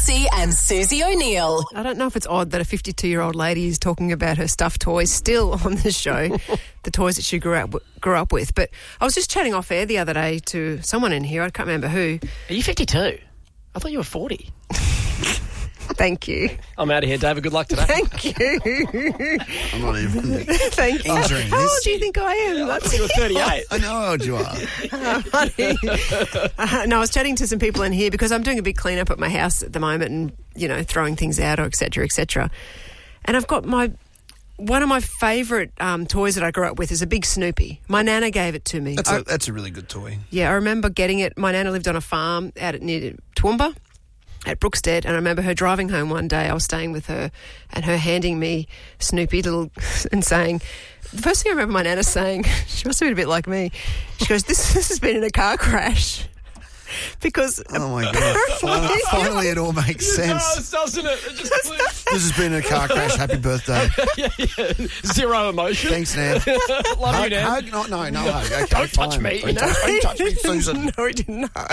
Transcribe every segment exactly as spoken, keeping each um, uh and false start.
Stacey and Susie O'Neill. I don't know if it's odd that a fifty-two-year-old lady is talking about her stuffed toys still on this show, the toys that she grew up grew up with. But I was just chatting off air the other day to someone in here. I can't remember who. Are you fifty-two? I thought you were forty. Thank you. I'm out of here, David. Good luck today. Thank you. I'm not even Thank you. entering How this. old do you think I am? I thought you were thirty-eight. I know how old you are. Uh, honey. Uh, no, I was chatting to some people in here because I'm doing a big clean up at my house at the moment and, you know, throwing things out or et cetera, et cetera. And I've got my... One of my favourite um, toys that I grew up with is a big Snoopy. My nana gave it to me. That's I, a, that's a really good toy. Yeah, I remember getting it. My nana lived on a farm out at near Toowoomba at Brookstead, and I remember her driving home one day. I was staying with her and her handing me Snoopy little and saying, the first thing I remember my nana saying, she must have been a bit like me, she goes, this, this has been in a car crash. Because Oh, my God. Finally, finally it all makes It sense. does, doesn't it? It just This has been a car crash. Happy birthday. yeah, yeah. Zero emotion. Thanks, Nan. Love you, Hug, Nan. hug, no, no, no hug. Okay, Don't touch fine. me. Don't No. touch me, touch me, Susan. No, he didn't know.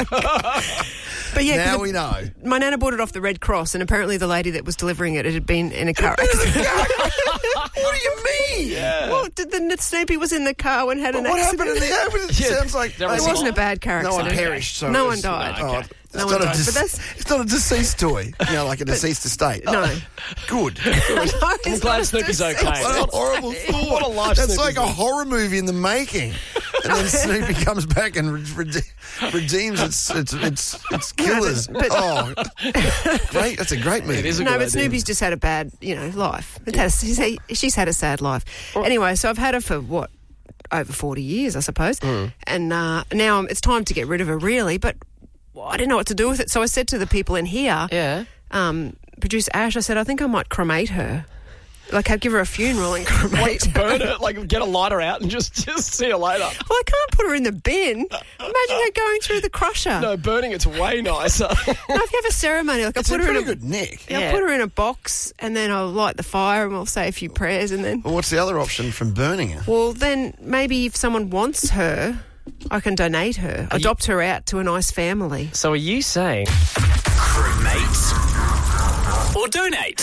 But yeah, 'cause Now it- we know. my nana bought it off the Red Cross, and apparently the lady that was delivering it, it had been in a car accident. What do you mean? Well, did the Snoopy was in the car and had an What accident? happened in the open? It Yeah. sounds like... There It was wasn't a bad car No accident. one perished. So No it one was- died. Oh, okay. it's, No not one a died, dis- but that's- it's not a deceased toy. You know, like a deceased estate. No. Good. I'm glad Snoopy's okay. What a horrible thought. What a life That's Snoopy's like a in. horror movie in the making. And then Snoopy comes back and re- rede- redeems its its its, its killers. but- oh, great! That's a great movie. It is a No, good but idea. Snoopy's just had a bad, you know, life. It has, she's, she's had a sad life. Anyway, so I've had her for, what, over forty years, I suppose. Mm. And uh, now it's time to get rid of her, really. But well, I didn't know what to do with it. So I said to the people in here, Yeah. um, producer Ash, I said, I think I might cremate her. Like, I'd give her a funeral and cremate her. Burn it, like get a lighter out and just, just see you later. Well, I can't put her in the bin. Imagine her going through the crusher. No, burning it's way nicer. No, if you have a ceremony, like I It's put a her in pretty a good nick. Yeah, Yeah. I'll put her in a box and then I'll light the fire and we'll say a few prayers and then... Well, what's the other option from burning her? Well, then maybe if someone wants her, I can donate her, adopt her out to a nice family. So are you saying... Cremate or donate?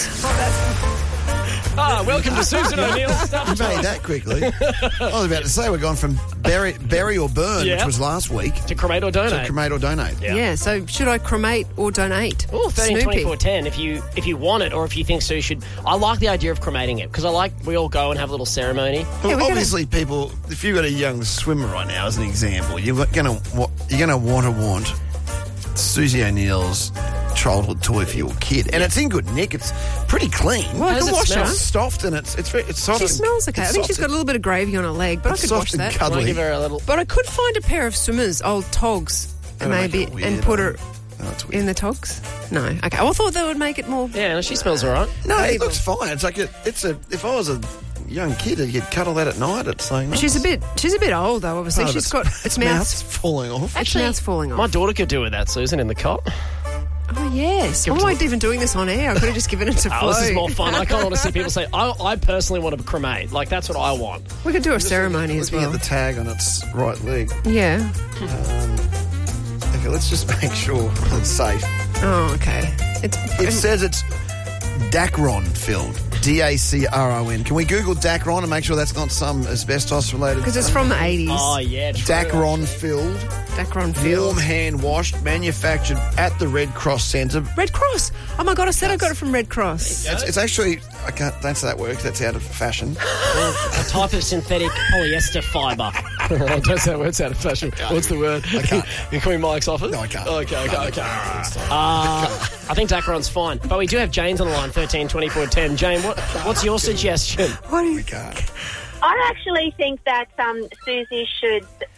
Ah, welcome to Susan O'Neill. You made that quickly. I was about to say we're gone from bury, bury or burn, Yeah. which was last week, To cremate or donate. to cremate or donate. Yeah. Yeah, so should I cremate or donate? Oh, thirteen Snoopy. twenty-four ten. If you if you want it, or if you think Sue should, I like the idea of cremating it because I like we all go and have a little ceremony. Yeah, Well, we're gonna- obviously, people, if you've got a young swimmer right now, as an example, you're gonna wa- you're gonna want to want Susie O'Neill's childhood toy for your kid, and it's in good nick. It's pretty clean. Well, I How can does it wash smell? her. It's soft and it's it's very, it's soft. She and- smells okay. I it's think soft she's got a little bit of gravy on her leg, but I It's could soft wash and that. cuddly. I want to give her a little. But I could find a pair of swimmers, old togs, and That'll make maybe it weird, and put though. her Oh, it's weird. in the togs. No, okay. Well, I thought that would make it more. Yeah, no, she smells all right. No, it Evil. looks fine. It's like a, it's a. If I was a young kid, you'd cuddle that at night. It's so nice. She's a bit. She's a bit old though. Obviously, Part of she's got its mouth's mouth. falling off. Its mouth's falling off. My daughter could do with that, Susan, in the cot. Oh yes. Give Why it am to I the- even doing this on air? I could have just given it to Flo. Oh, this is more fun. I kind of want to see people say, I, I personally want to cremate. Like, that's what I want. We could do a ceremony as Looking well. at the tag on its right leg. Yeah. Okay, let's just make sure it's safe. Oh, okay. It's. It says it's Dacron filled. D A C R O N. Can we Google Dacron and make sure that's not some asbestos related? Because it's from the eighties. Oh, yeah. True. Dacron filled, Dacron Field. warm hand washed, manufactured at the Red Cross Centre. Red Cross. Oh my God! I said I got it from Red Cross. It's, it's actually, I can't, don't say that word 'cause that's out of fashion. A type of synthetic polyester fibre. Don't say that word's out of fashion. What's the word? I can't. You call me Mike's office? No, I can't. Okay, okay, No, okay. I can't. Uh, I think Dacron's fine. But we do have Jane's on the line, thirteen twenty-four ten. Jane, what, what's your suggestion? What do you? We can't. I actually think that um, Susie should